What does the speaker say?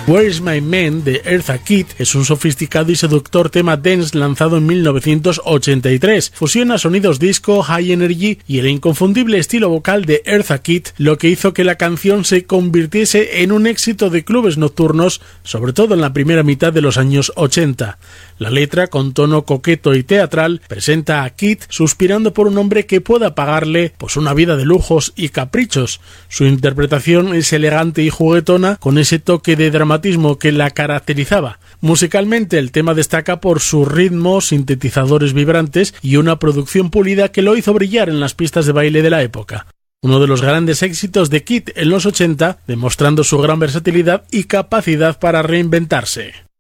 Where is My Man de Eartha Kitt es un sofisticado y seductor tema dance lanzado en 1983. Fusiona sonidos disco, high energy y el inconfundible estilo vocal de Eartha Kitt, lo que hizo que la canción se convirtiese en un éxito de clubes nocturnos, sobre todo en la primera mitad de los años 80. La letra, con tono coqueto y teatral, presenta a Kitt suspirando por un hombre que pueda pagarle pues una vida de lujos y caprichos. Su interpretación es elegante y juguetona, con ese toque de dramatismo que la caracterizaba. Musicalmente, el tema destaca por su ritmo, sintetizadores vibrantes y una producción pulida que lo hizo brillar en las pistas de baile de la época. Uno de los grandes éxitos de Kitt en los 80, demostrando su gran versatilidad y capacidad para reinventarse.